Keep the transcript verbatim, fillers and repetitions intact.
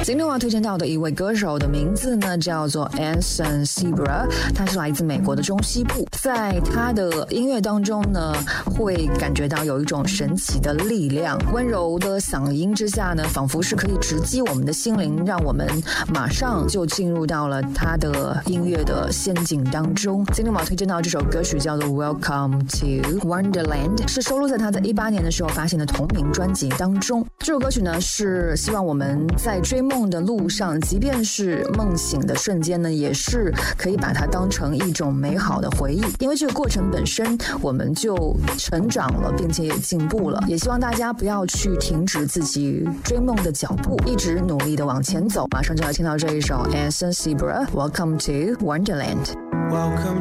今天我要推荐到的一位歌手的名字呢，叫做 Anson Seabra， 他是来自美国的中西部。在他的音乐当中呢，会感觉到有一种神奇的力量，温柔的嗓音之下呢，仿佛是可以直击我们的心灵，让我们马上就进入到了他的音乐的陷阱当中。今天我要推荐到这首歌曲叫做 Welcome to Wonderland， 是收录在他在一八年的时候发行的同名专辑当中。这首歌曲呢，是希望我们在追梦的路上，即便是梦醒的瞬间呢，也是可以把它当成一种美好的回忆，因为这个过程本身我们就成长了，并且也进步了。也希望大家不要去停止自己追梦的脚步，一直努力的往前走。马上就要听到这一首 Anson Seabra Welcome to Wonderland。 Welcome